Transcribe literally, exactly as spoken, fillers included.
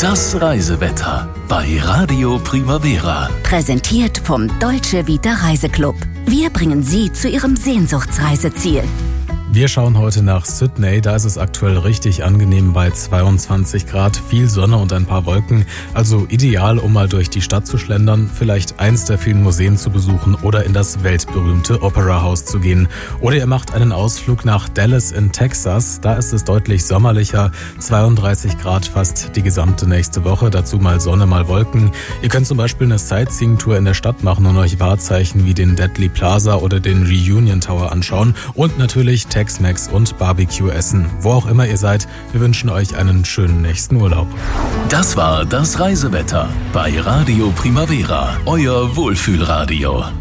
Das Reisewetter bei Radio Primavera. Präsentiert vom Dolce Vita Reiseclub. Wir bringen Sie zu Ihrem Sehnsuchtsreiseziel. Wir schauen heute nach Sydney, da ist es aktuell richtig angenehm bei zweiundzwanzig Grad, viel Sonne und ein paar Wolken, also ideal, um mal durch die Stadt zu schlendern, vielleicht eins der vielen Museen zu besuchen oder in das weltberühmte Opera House zu gehen. Oder ihr macht einen Ausflug nach Dallas in Texas, da ist es deutlich sommerlicher, zweiunddreißig Grad fast die gesamte nächste Woche, dazu mal Sonne, mal Wolken. Ihr könnt zum Beispiel eine Sightseeing-Tour in der Stadt machen und euch Wahrzeichen wie den Deadly Plaza oder den Reunion Tower anschauen und natürlich Tex-Mex und Barbecue essen. Wo auch immer ihr seid, wir wünschen euch einen schönen nächsten Urlaub. Das war das Reisewetter bei Radio Primavera, euer Wohlfühlradio.